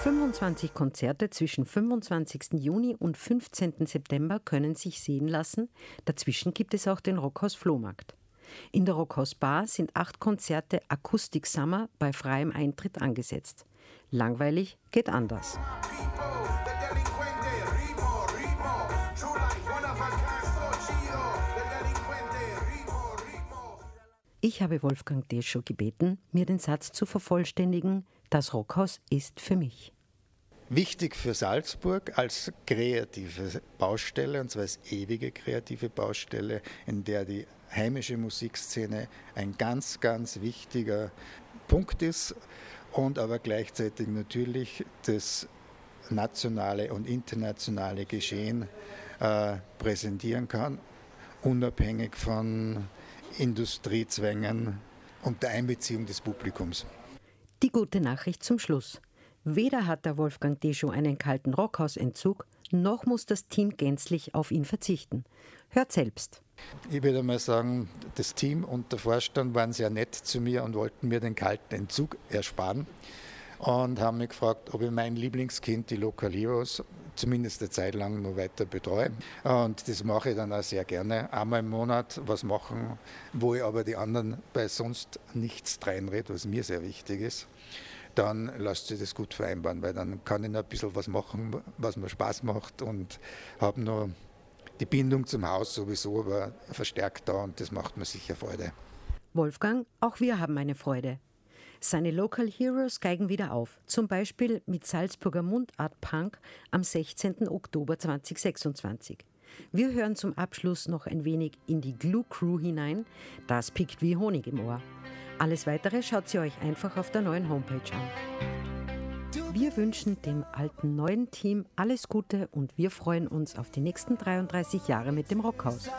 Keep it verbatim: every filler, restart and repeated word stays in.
fünfundzwanzig Konzerte zwischen fünfundzwanzigsten Juni und fünfzehnten September können sich sehen lassen. Dazwischen gibt es auch den Rockhaus Flohmarkt. In der Rockhaus Bar sind acht Konzerte Akustik Summer bei freiem Eintritt angesetzt. Langweilig geht anders. Ich habe Wolfgang Deschow gebeten, mir den Satz zu vervollständigen: Das Rockhaus ist für mich. Wichtig für Salzburg als kreative Baustelle, und zwar als ewige kreative Baustelle, in der die heimische Musikszene ein ganz, ganz wichtiger Punkt ist und aber gleichzeitig natürlich das nationale und internationale Geschehen äh, präsentieren kann, unabhängig von Industriezwängen und der Einbeziehung des Publikums. Die gute Nachricht zum Schluss. Weder hat der Wolfgang Deschow einen kalten Rockhausentzug, noch muss das Team gänzlich auf ihn verzichten. Hört selbst. Ich würde mal sagen, das Team und der Vorstand waren sehr nett zu mir und wollten mir den kalten Entzug ersparen und haben mich gefragt, ob ich mein Lieblingskind, die Local Heroes, zumindest eine Zeit lang noch weiter betreue. Und das mache ich dann auch sehr gerne. Einmal im Monat was machen, wo ich aber die anderen bei sonst nichts reinrede, was mir sehr wichtig ist. Dann lasst sich das gut vereinbaren, weil dann kann ich noch ein bisschen was machen, was mir Spaß macht, und habe noch die Bindung zum Haus sowieso aber verstärkt da, und das macht mir sicher Freude. Wolfgang, auch wir haben eine Freude. Seine Local Heroes geigen wieder auf, zum Beispiel mit Salzburger Mundart Punk am sechzehnten Oktober zweitausendsechsundzwanzig. Wir hören zum Abschluss noch ein wenig in die Glue Crew hinein, das pickt wie Honig im Ohr. Alles Weitere schaut ihr euch einfach auf der neuen Homepage an. Wir wünschen dem alten neuen Team alles Gute und wir freuen uns auf die nächsten dreiunddreißig Jahre mit dem Rockhaus.